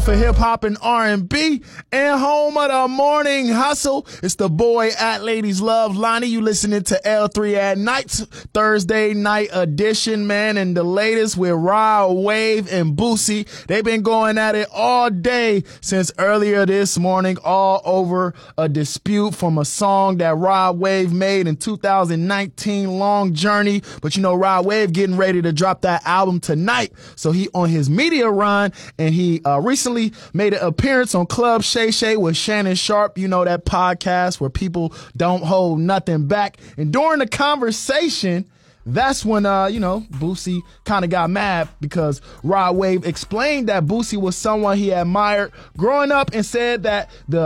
For hip hop and R&B and home of the morning hustle. It's the boy at Ladies Love Lonnie. You listening to L3 at Night, Thursday night edition, man. And the latest with Rod Wave and Boosie. They've been going at it all day since earlier this morning, all over a dispute from a song that Rod Wave made in 2019, Long Journey. But you know, Rod Wave getting ready to drop that album tonight. So he on his media run, and he recently made an appearance on Club Shay Shay with Shannon Sharp. You know, that podcast where people don't hold nothing back. And during the conversation, that's when, Boosie kind of got mad because Rod Wave explained that Boosie was someone he admired growing up and said that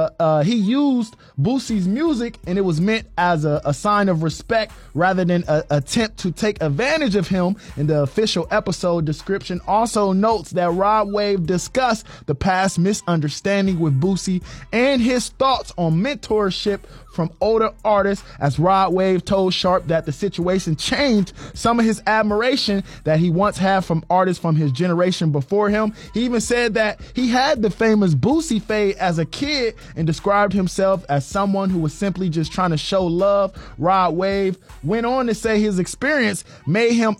he used Boosie's music and it was meant as a sign of respect rather than an attempt to take advantage of him. And the official episode description also notes that Rod Wave discussed the past misunderstanding with Boosie and his thoughts on mentorship from older artists, as Rod Wave told Sharp that the situation changed some of his admiration that he once had from artists from his generation before him. He even said that he had the famous Boosie fade as a kid and described himself as someone who was simply just trying to show love. Rod Wave went on to say his experience made him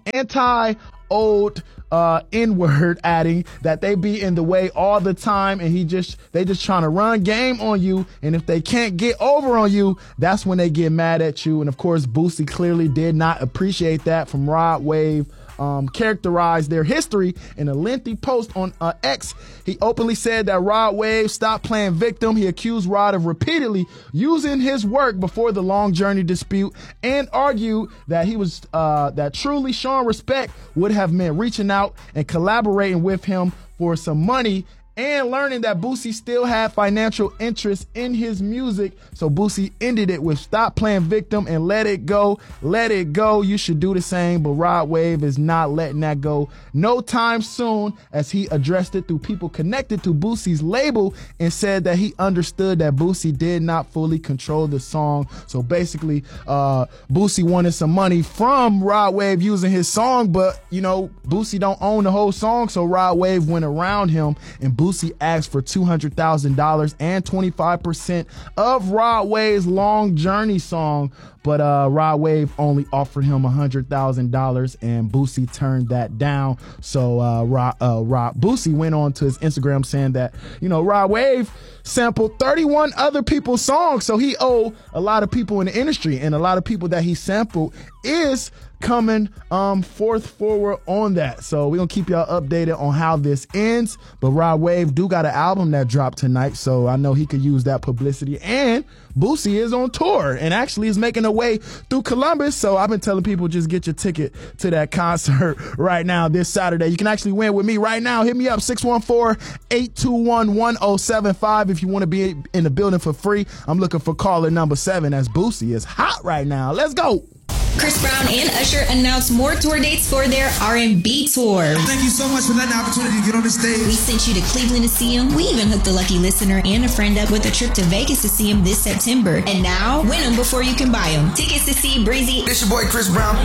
anti-old N-word, adding that they be in the way all the time and they just trying to run game on you, and if they can't get over on you, that's when they get mad at you. And of course, Boosie clearly did not appreciate that from Rod Wave. Characterized their history in a lengthy post on X. He openly said that Rod Wave stopped playing victim. He accused Rod of repeatedly using his work before the Long Journey dispute and argued that that truly showing respect would have meant reaching out and collaborating with him for some money, and learning that Boosie still had financial interest in his music. So Boosie ended it with "Stop playing victim and let it go. Let it go. You should do the same." But Rod Wave is not letting that go no time soon, as he addressed it through people connected to Boosie's label and said that he understood that Boosie did not fully control the song. So basically, Boosie wanted some money from Rod Wave using his song, but you know, Boosie don't own the whole song, so Rod Wave went around him, and Boosie asked for $200,000 and 25% of Rod Wave's Long Journey song, but Rod Wave only offered him $100,000, and Boosie turned that down. So Boosie went on to his Instagram saying that, you know, Rod Wave sampled 31 other people's songs, so he owed a lot of people in the industry, and a lot of people that he sampled is coming forward on that. So we're gonna keep y'all updated on how this ends. But Rod Wave do got an album that dropped tonight, so I know he could use that publicity. And Boosie is on tour and actually is making a way through Columbus. So I've been telling people, just get your ticket to that concert right now this Saturday. You can actually win with me right now. Hit me up, 614-821-1075 if you want to be in the building for free. I'm looking for caller number 7, as Boosie is hot right now. Let's go. Chris Brown and Usher announced more tour dates for their R&B tour. Thank you so much for letting the opportunity to get on the stage. We sent you to Cleveland to see him. We even hooked a lucky listener and a friend up with a trip to Vegas to see him this September. And now, win them before you can buy them. Tickets to see Breezy. This your boy Chris Brown.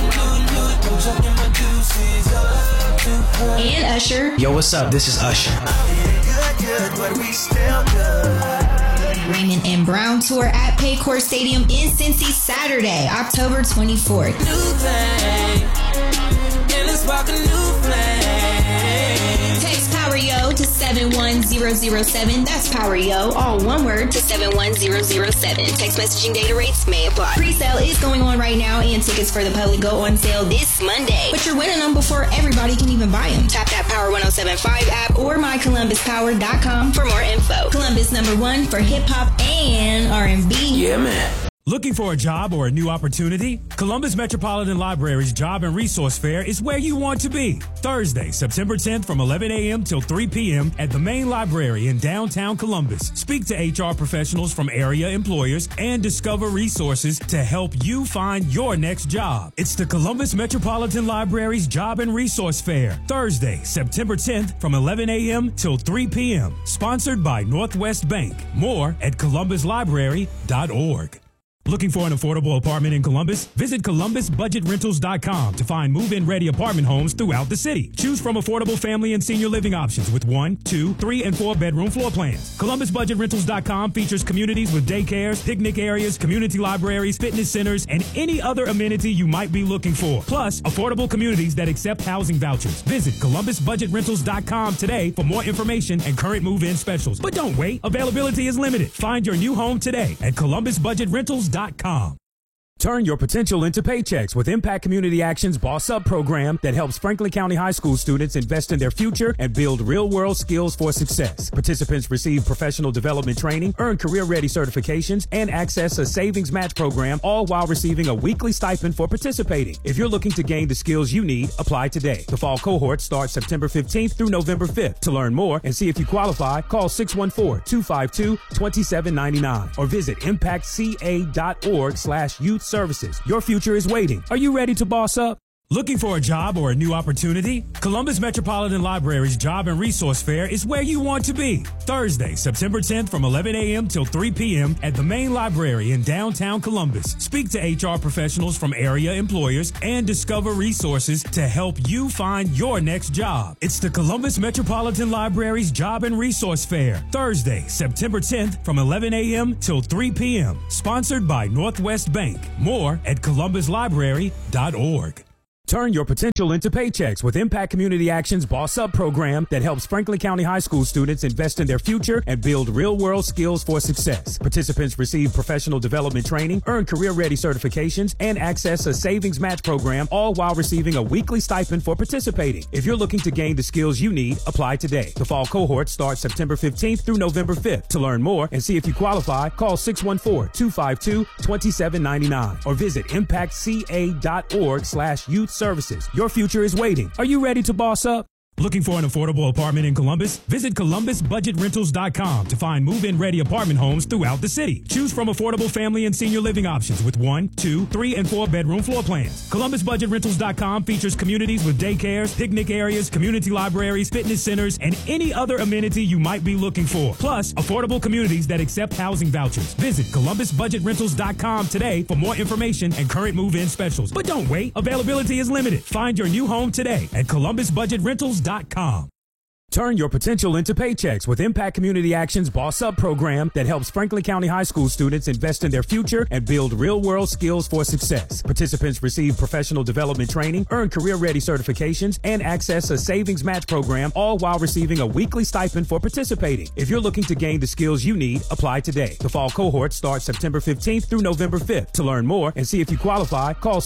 And Usher. Yo, what's up? This is Usher. Raymond and Brown tour at Paycor Stadium in Cincy Saturday, October 24th. Text Power Yo to 71007. That's Power Yo, all one word, to 71007. Text messaging data rates may apply. Pre-sale is going on right now, and tickets for the public go on sale this Monday. But you're winning them before everybody can even buy them. Tap that Power 1075 app or mycolumbuspower.com for more info. Columbus #1 for hip-hop and R&B. Yeah, man. Looking for a job or a new opportunity? Columbus Metropolitan Library's Job and Resource Fair is where you want to be. Thursday, September 10th from 11 a.m. till 3 p.m. at the main library in downtown Columbus. Speak to HR professionals from area employers and discover resources to help you find your next job. It's the Columbus Metropolitan Library's Job and Resource Fair. Thursday, September 10th from 11 a.m. till 3 p.m. Sponsored by Northwest Bank. More at columbuslibrary.org. Looking for an affordable apartment in Columbus? Visit ColumbusBudgetRentals.com to find move-in ready apartment homes throughout the city. Choose from affordable family and senior living options with 1, 2, 3, and 4 bedroom floor plans. ColumbusBudgetRentals.com features communities with daycares, picnic areas, community libraries, fitness centers, and any other amenity you might be looking for. Plus, affordable communities that accept housing vouchers. Visit ColumbusBudgetRentals.com today for more information and current move-in specials. But don't wait. Availability is limited. Find your new home today at ColumbusBudgetRentals.com. Turn your potential into paychecks with Impact Community Action's Boss Up program that helps Franklin County High School students invest in their future and build real-world skills for success. Participants receive professional development training, earn career-ready certifications, and access a savings match program, all while receiving a weekly stipend for participating. If you're looking to gain the skills you need, apply today. The fall cohort starts September 15th through November 5th. To learn more and see if you qualify, call 614-252-2799 or visit impactca.org/youth services. Your future is waiting. Are you ready to boss up? Looking for a job or a new opportunity? Columbus Metropolitan Library's Job and Resource Fair is where you want to be. Thursday, September 10th from 11 a.m. till 3 p.m. at the main library in downtown Columbus. Speak to HR professionals from area employers and discover resources to help you find your next job. It's the Columbus Metropolitan Library's Job and Resource Fair. Thursday, September 10th from 11 a.m. till 3 p.m. Sponsored by Northwest Bank. More at columbuslibrary.org. Turn your potential into paychecks with Impact Community Action's Boss Up program that helps Franklin County High School students invest in their future and build real-world skills for success. Participants receive professional development training, earn career-ready certifications, and access a savings match program, all while receiving a weekly stipend for participating. If you're looking to gain the skills you need, apply today. The fall cohort starts September 15th through November 5th. To learn more and see if you qualify, call 614-252-2799 or visit impactca.org/youth services. Your future is waiting. Are you ready to boss up? Looking for an affordable apartment in Columbus? Visit ColumbusBudgetRentals.com to find move-in ready apartment homes throughout the city. Choose from affordable family and senior living options with 1, 2, 3, and 4 bedroom floor plans. ColumbusBudgetRentals.com features communities with daycares, picnic areas, community libraries, fitness centers, and any other amenity you might be looking for. Plus, affordable communities that accept housing vouchers. Visit ColumbusBudgetRentals.com today for more information and current move-in specials. But don't wait. Availability is limited. Find your new home today at ColumbusBudgetRentals.com. Turn your potential into paychecks with Impact Community Action's Boss Up program that helps Franklin County High School students invest in their future and build real-world skills for success. Participants receive professional development training, earn career-ready certifications, and access a savings match program, all while receiving a weekly stipend for participating. If you're looking to gain the skills you need, apply today. The fall cohort starts September 15th through November 5th. To learn more and see if you qualify, call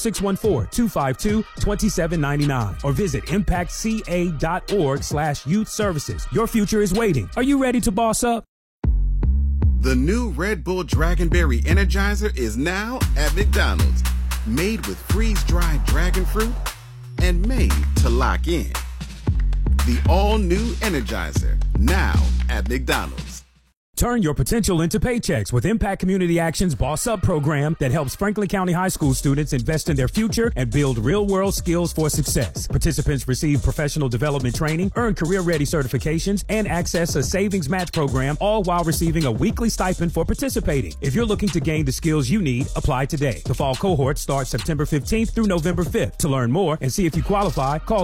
614-252-2799 or visit impactca.org/youth services. Your future is waiting. Are you ready to boss up? The new Red Bull Dragonberry Energizer is now at McDonald's. Made with freeze-dried dragon fruit and made to lock in. The all-new Energizer, now at McDonald's. Turn your potential into paychecks with Impact Community Action's Boss Up program that helps Franklin County High School students invest in their future and build real-world skills for success. Participants receive professional development training, earn career-ready certifications, and access a savings match program, all while receiving a weekly stipend for participating. If you're looking to gain the skills you need, apply today. The fall cohort starts September 15th through November 5th. To learn more and see if you qualify, call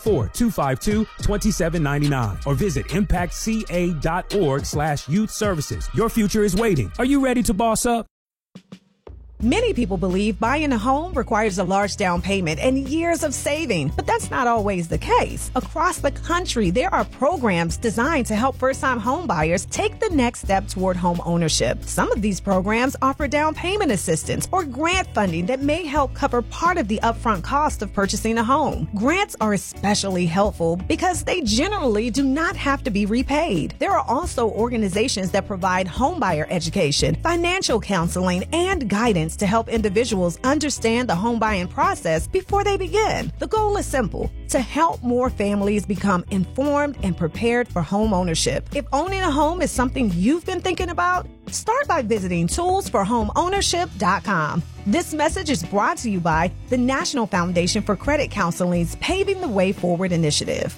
614-252-2799 or visit impactca.org/youth services. Your future is waiting. Are you ready to boss up? Many people believe buying a home requires a large down payment and years of saving, but that's not always the case. Across the country, there are programs designed to help first-time home buyers take the next step toward home ownership. Some of these programs offer down payment assistance or grant funding that may help cover part of the upfront cost of purchasing a home. Grants are especially helpful because they generally do not have to be repaid. There are also organizations that provide homebuyer education, financial counseling, and guidance to help individuals understand the home buying process before they begin. The goal is simple: to help more families become informed and prepared for home ownership. If owning a home is something you've been thinking about, start by visiting toolsforhomeownership.com. This message is brought to you by the National Foundation for Credit Counseling's Paving the Way Forward initiative.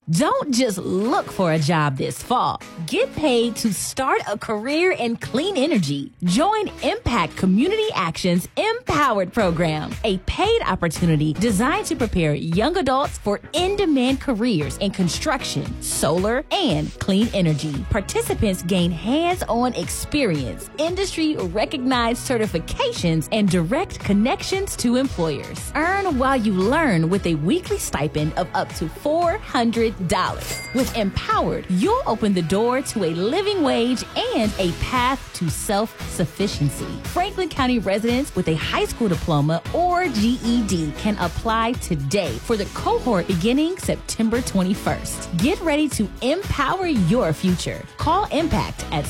Don't just look for a job this fall. Get paid to start a career in clean energy. Join Impact Community Action's Empowered program, a paid opportunity designed to prepare young adults for in-demand careers in construction, solar, and clean energy. Participants gain hands-on experience, industry-recognized certifications, and direct connections to employers. Earn while you learn with a weekly stipend of up to $400. With Empowered, you'll open the door to a living wage and a path to self-sufficiency. Franklin County residents with a high school diploma or GED can apply today for the cohort beginning September 21st. Get ready to empower your future. Call Impact at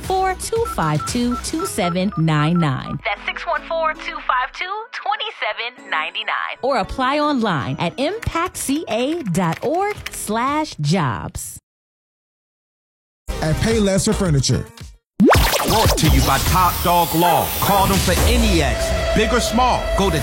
614-252-2799. That's 614-252-2799. Or apply online at impactca.org/jobs. At Payless for Furniture. Brought to you by Top Dog Law. Call them for any accident, big or small. Go to